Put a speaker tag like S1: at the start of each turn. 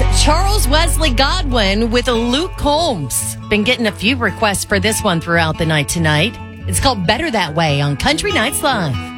S1: Charles Wesley Godwin with Luke Combs. Been getting a few requests for this one throughout the night tonight. It's called Better That Way on Country Nights Live.